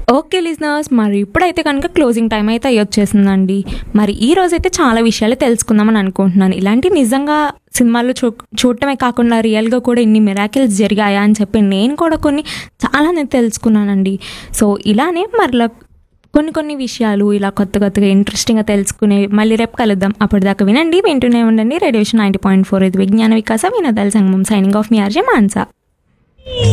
Okay listeners, మరి ఇప్పుడైతే కనుక క్లోజింగ్ టైం అయితే అయ్యొచ్చేసిందండి. మరి ఈ రోజైతే చాలా విషయాలు తెలుసుకుందామని అనుకుంటున్నాను. ఇలాంటి నిజంగా సినిమాల్లో చూడటమే కాకుండా రియల్గా కూడా ఇన్ని మిరాకిల్స్ జరిగాయా అని చెప్పి నేను కూడా కొన్ని చాలానే తెలుసుకున్నానండి. సో ఇలానే మరలా కొన్ని కొన్ని విషయాలు ఇలా కొత్త కొత్తగా ఇంట్రెస్టింగ్గా తెలుసుకునే మళ్ళీ రేపు కలుద్దాం. అప్పటిదాకా వింటూనే ఉండండి రేడియేషన్ 90.4. ఇది విజ్ఞాన వికాస వినోదాల సంగమం. సైనింగ్ ఆఫ్ మీ ఆర్జే మాన్సా.